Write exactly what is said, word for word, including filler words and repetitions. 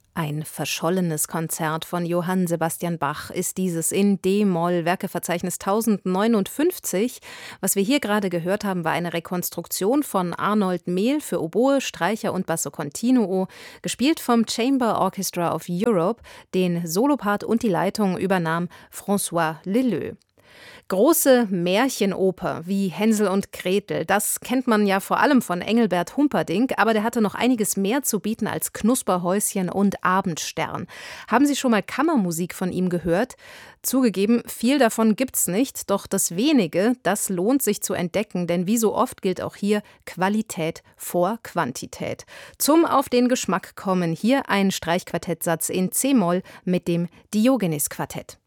Ein verschollenes Konzert von Johann Sebastian Bach ist dieses in D-Moll, Werkeverzeichnis tausendneunundfünfzig. Was wir hier gerade gehört haben, war eine Rekonstruktion von Arnold Mehl für Oboe, Streicher und Basso Continuo, gespielt vom Chamber Orchestra of Europe. Den Solopart und die Leitung übernahm François Leleux. Große Märchenoper wie Hänsel und Gretel, das kennt man ja vor allem von Engelbert Humperdinck, aber der hatte noch einiges mehr zu bieten als Knusperhäuschen und Abendstern. Haben Sie schon mal Kammermusik von ihm gehört? Zugegeben, viel davon gibt's nicht, doch das wenige, das lohnt sich zu entdecken, denn wie so oft gilt auch hier Qualität vor Quantität. Zum auf den Geschmack kommen hier ein Streichquartettsatz in C-Moll mit dem Diogenes-Quartett.